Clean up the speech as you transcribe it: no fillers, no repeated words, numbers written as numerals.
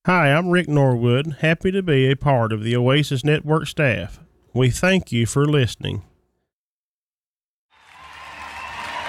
Hi, I'm Rick Norwood, happy to be a part of the Oasis Network staff. We thank you for listening.